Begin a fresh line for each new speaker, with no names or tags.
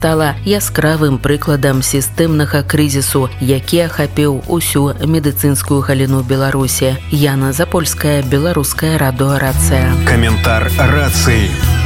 стала яскравым прыкладам сістэмнага крызісу, які ахапіў усю медыцынскую галіну Беларусі. Яна Запольская, Беларуская радыё «Рацыя».
Каментар «Рацыі».